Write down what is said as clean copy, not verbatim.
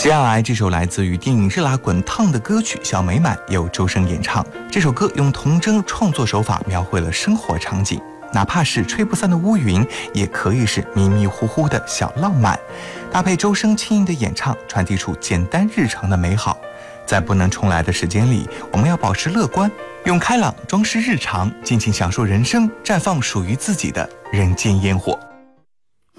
接下来这首来自于电影《热辣滚烫》的歌曲《小美满》由周深演唱。这首歌用童真创作手法描绘了生活场景，哪怕是吹不散的乌云，也可以是迷迷糊糊的小浪漫。搭配周深轻盈的演唱，传递出简单日常的美好。在不能重来的时间里，我们要保持乐观，用开朗装饰日常，尽情享受人生，绽放属于自己的人间烟火。